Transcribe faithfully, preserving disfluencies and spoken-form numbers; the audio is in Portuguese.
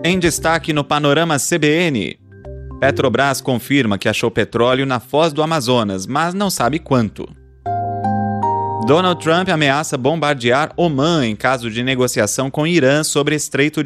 Em destaque no Panorama C B N, Petrobras confirma que achou petróleo na foz do Amazonas, mas não sabe quanto. Donald Trump ameaça bombardear Omã em caso de negociação com Irã sobre Estreito